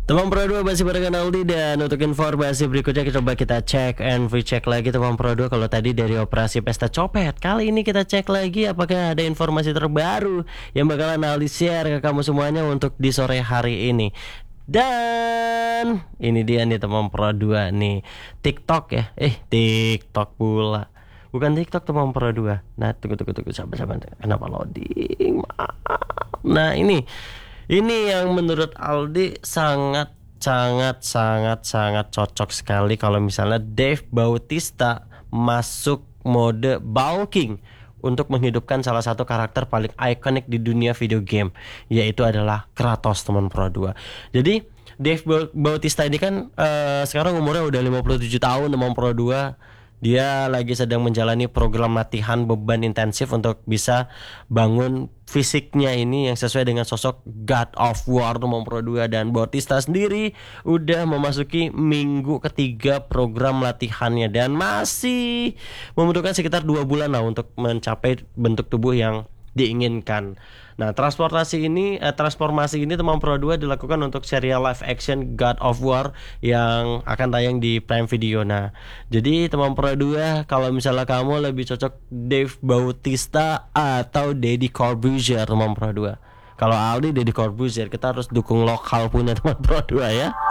Teman Pro 2 masih barengan Aldi, dan untuk informasi berikutnya coba kita cek and recheck lagi teman Pro 2. Kalau tadi dari operasi pesta copet, kali ini kita cek lagi apakah ada informasi terbaru yang bakalan Aldi share ke kamu semuanya untuk di sore hari ini. Dan ini dia nih teman Pro 2 nih, TikTok ya. TikTok pula. Bukan TikTok teman Pro 2. Nah, tunggu sabar. Kenapa loading? Maaf. Nah, ini yang menurut Aldi sangat cocok sekali kalau misalnya Dave Bautista masuk mode bulking untuk menghidupkan salah satu karakter paling ikonik di dunia video game, yaitu adalah Kratos teman Pro 2. Jadi Dave Bautista ini kan sekarang umurnya udah 57 tahun teman Pro 2. Dia lagi sedang menjalani program latihan beban intensif untuk bisa bangun fisiknya ini yang sesuai dengan sosok God of War nomor Pro 2. Dan Bautista sendiri udah memasuki minggu ketiga program latihannya dan masih membutuhkan sekitar 2 bulan lah untuk mencapai bentuk tubuh yang diinginkan. Nah, transformasi ini teman Pro 2 dilakukan untuk serial live action God of War yang akan tayang di Prime Video. Nah, jadi teman Pro 2, kalau misalnya kamu lebih cocok Dave Bautista atau Deddy Corbuzier teman Pro 2. Kalau Aldi Deddy Corbuzier, kita harus dukung lokal punya teman Pro 2 ya.